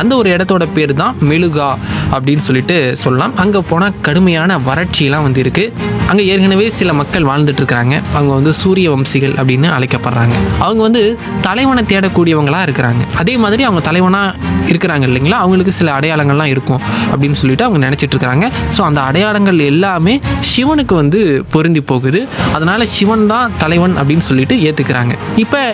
அந்த ஒரு இடத்தோட பேர் தான் மெழுகா அப்படின்னு சொல்லிட்டு சொல்லலாம். அங்கே போனால் கடுமையான வறட்சியெல்லாம் வந்து இருக்குது. அங்கே ஏற்கனவே சில மக்கள் வாழ்ந்துட்டு இருக்கிறாங்க. அவங்க வந்து சூரிய வம்சிகள் அப்படின்னு அழைக்கப்படுறாங்க. அவங்க வந்து தலைவனை தேடக்கூடியவங்களாக இருக்கிறாங்க. அதே மாதிரி அவங்க தலைவனாக இருக்கிறாங்க இல்லைங்களா, அவங்களுக்கு சில அடையாளங்கள்லாம் இருக்கும் அப்படின்னு சொல்லிட்டு அவங்க நினச்சிட்டு இருக்கிறாங்க. ஸோ அந்த அடையாளங்கள் எல்லாமே சிவனுக்கு வந்து பொருந்தி போகுது. அதனால சிவன் தான் தலைவன் அப்படின்னு சொல்லிட்டு ஏற்றுக்கிறாங்க. இப்போ